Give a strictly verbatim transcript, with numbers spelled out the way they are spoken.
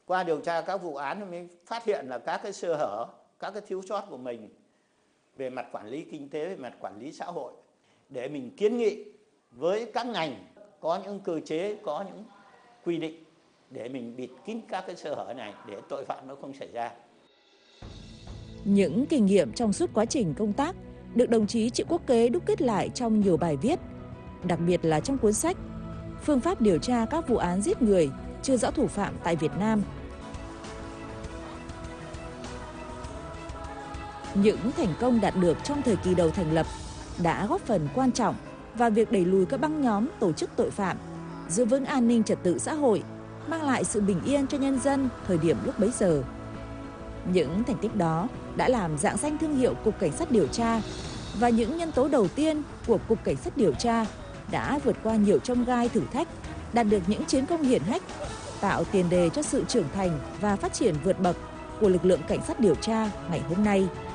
Qua điều tra các vụ án mới phát hiện là các cái sơ hở, các cái thiếu sót của mình về mặt quản lý kinh tế, về mặt quản lý xã hội, để mình kiến nghị với các ngành có những cơ chế, có những quy định để mình bịt kín các cái sơ hở này để tội phạm nó không xảy ra. Những kinh nghiệm trong suốt quá trình công tác được đồng chí Triệu Quốc Kế đúc kết lại trong nhiều bài viết, đặc biệt là trong cuốn sách Phương pháp điều tra các vụ án giết người chưa rõ thủ phạm tại Việt Nam. Những thành công đạt được trong thời kỳ đầu thành lập đã góp phần quan trọng vào việc đẩy lùi các băng nhóm tổ chức tội phạm, giữ vững an ninh trật tự xã hội, mang lại sự bình yên cho nhân dân thời điểm lúc bấy giờ. Những thành tích đó đã làm rạng danh thương hiệu Cục Cảnh sát điều tra, và những nhân tố đầu tiên của Cục Cảnh sát điều tra đã vượt qua nhiều chông gai thử thách, đạt được những chiến công hiển hách, tạo tiền đề cho sự trưởng thành và phát triển vượt bậc của lực lượng cảnh sát điều tra ngày hôm nay.